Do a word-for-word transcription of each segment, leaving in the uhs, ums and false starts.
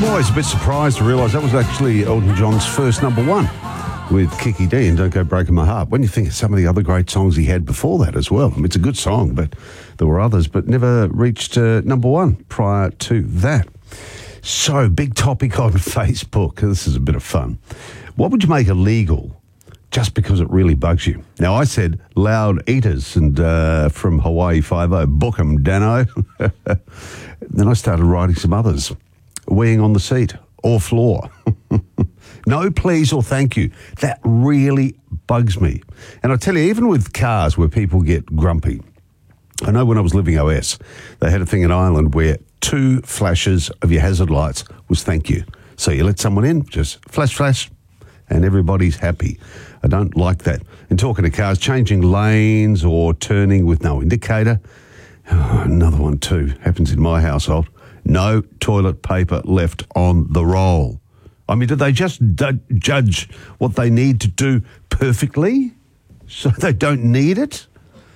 I'm always a bit surprised to realise that was actually Elton John's first number one with Kiki D and Don't Go Breaking My Heart. When you think of some of the other great songs he had before that as well. I mean, it's a good song, but there were others, but never reached uh, number one prior to that. So, big topic on Facebook. This is a bit of fun. What would you make illegal just because it really bugs you? Now, I said loud eaters, and uh, from Hawaii Five-O, book 'em, Dano. Then I started writing some others. Weeing on the seat or floor. No, please, or thank you. That really bugs me. And I tell you, even with cars where people get grumpy, I know when I was living O S, they had a thing in Ireland where two flashes of your hazard lights was thank you. So you let someone in, just flash, flash, and everybody's happy. I don't like that. And talking to cars, changing lanes or turning with no indicator. Oh, another one too. Happens in my household. No toilet paper left on the roll. I mean, do they just d- judge what they need to do perfectly so they don't need it?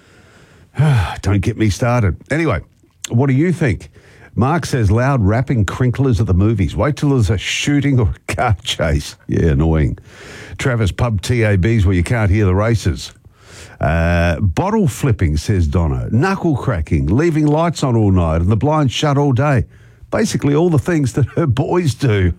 Don't get me started. Anyway, what do you think? Mark says loud rapping crinklers at the movies. Wait till there's a shooting or a car chase. Yeah, annoying. Travis, pub T A Bs where you can't hear the races. Uh, bottle flipping, says Donna. Knuckle cracking, leaving lights on all night and the blinds shut all day. Basically all the things that her boys do.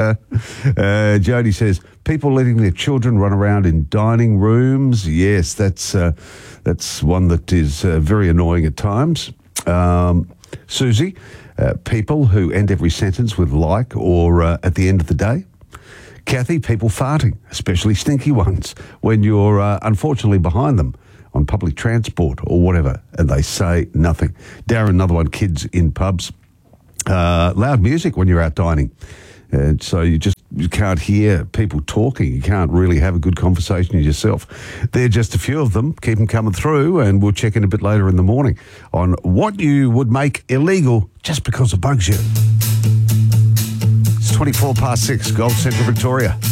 uh, Jody says, people letting their children run around in dining rooms. Yes, that's uh, that's one that is uh, very annoying at times. Um, Susie, uh, people who end every sentence with like or uh, at the end of the day. Kathy, people farting, especially stinky ones, when you're uh, unfortunately behind them on public transport or whatever, and they say nothing. Darren, another one, kids in pubs. Uh, loud music when you're out dining. And so you just you can't hear people talking. You can't really have a good conversation yourself. They're just a few of them. Keep them coming through, and we'll check in a bit later in the morning on what you would make illegal just because it bugs you. It's twenty-four past six, Gold Central Victoria.